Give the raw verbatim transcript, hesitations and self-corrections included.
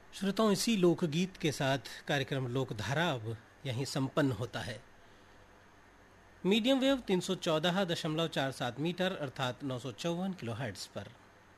श्रोताओं, इसी लोकगीत के साथ कार्यक्रम लोकधारा अब यहीं संपन्न होता है। मीडियम वेव तीन सौ चौदह दशमलव चार सात मीटर अर्थात नौ सौ चौवन किलो हर्ट्ज पर